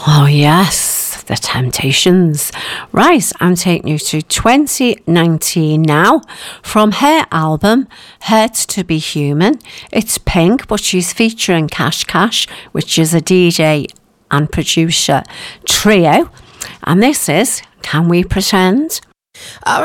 Oh, yes, The Temptations. Right, I'm taking you to 2019 now. From her album, Hurt to Be Human. It's Pink, but she's featuring Cash Cash, which is a DJ and producer trio. And this is Can We Pretend?